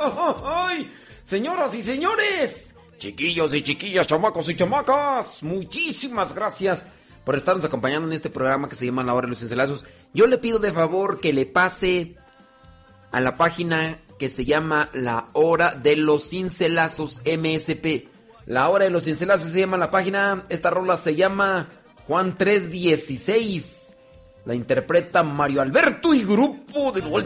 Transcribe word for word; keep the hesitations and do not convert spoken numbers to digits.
¡Ay! Señoras y señores, chiquillos y chiquillas, chamacos y chamacas, muchísimas gracias por estarnos acompañando en este programa que se llama La Hora de los Cincelazos. Yo le pido de favor que le pase a la página que se llama La Hora de los Cincelazos M S P. La Hora de los Cincelazos se llama la página. Esta rola se llama Juan tres dieciséis. La interpreta Mario Alberto y grupo de